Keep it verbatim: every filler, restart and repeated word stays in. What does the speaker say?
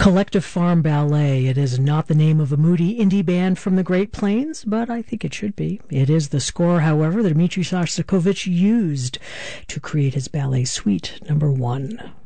Collective Farm Ballet. It is not the name of a moody indie band from the Great Plains, but I think it should be. It is the score, however, that Dmitri Shostakovich used to create his ballet suite number one.